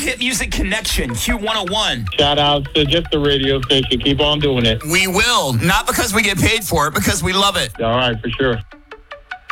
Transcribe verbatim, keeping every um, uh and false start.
Hit Music Connection, Q one oh one. Shout out to just the radio station. Keep on doing it. We will. Not because we get paid for it, because we love it. All right, for sure.